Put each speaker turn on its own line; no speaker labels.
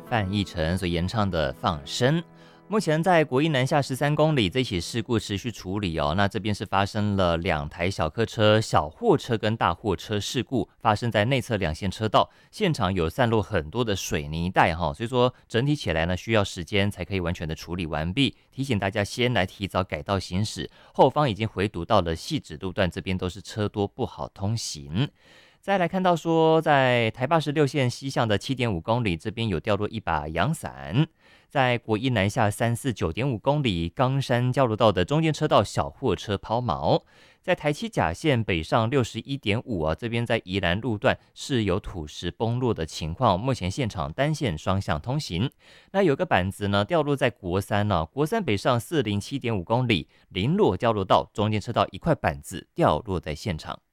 范逸臣所演唱的《放生》。目前在国一南下13公里这起事故持续处理哦，那这边是发生了2台小客车、小货车跟大货车事故，发生在内侧2线车道，现场有散落很多的水泥带哈，所以说整体起来呢需要时间才可以完全的处理完毕。提醒大家先来提早改道行驶，后方已经回堵到了汐止路段，这边都是车多不好通行。再来看到说，在台86线西向的7.5公里，这边有掉落一把阳伞。在国一南下349.5公里冈山交流道的中间车道，小货车抛锚。在台七甲线北上61.5啊，这边在宜兰路段是有土石崩落的情况，目前现场单线双向通行。那有个板子呢掉落在国三呢，国三北上407.5公里林落交流道中间车道一块板子掉落在现场。